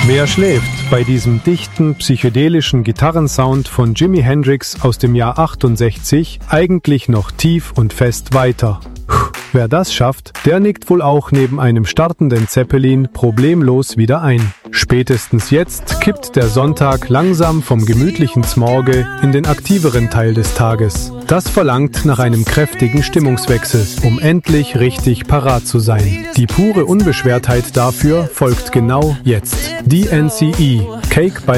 Wer schläft bei diesem dichten, psychedelischen Gitarrensound von Jimi Hendrix aus dem Jahr 68 eigentlich noch tief und fest weiter? Wer das schafft, der nickt wohl auch neben einem startenden Zeppelin problemlos wieder ein. Spätestens jetzt kippt der Sonntag langsam vom gemütlichen Smorge in den aktiveren Teil des Tages. Das verlangt nach einem kräftigen Stimmungswechsel, um endlich richtig parat zu sein. Die pure Unbeschwertheit dafür folgt genau jetzt. DNCE, Cake by